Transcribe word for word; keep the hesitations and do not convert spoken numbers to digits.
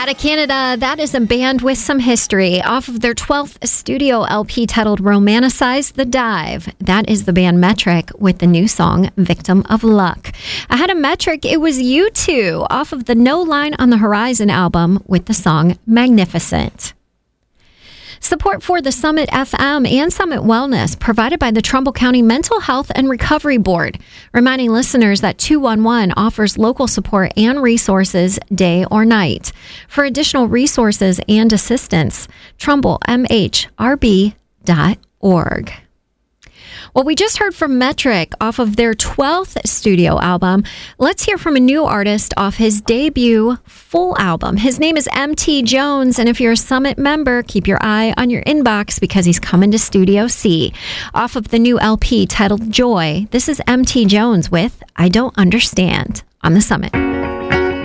Out of Canada, that is a band with some history. Off of their twelfth studio L P titled Romanticize the Dive, that is the band Metric with the new song Victim of Luck. Ahead of Metric, it was U two off of the No Line on the Horizon album with the song Magnificent. Support for the Summit F M and Summit Wellness provided by the Trumbull County Mental Health and Recovery Board, reminding listeners that two one one offers local support and resources day or night. For additional resources and assistance, trumbull m h r b dot org. Well, we just heard from Metric off of their twelfth studio album. Let's hear from a new artist off his debut full album. His name is M T Jones, and if you're a Summit member, keep your eye on your inbox because he's coming to Studio C. Off of the new L P titled Joy, this is M T Jones with I Don't Understand on the Summit.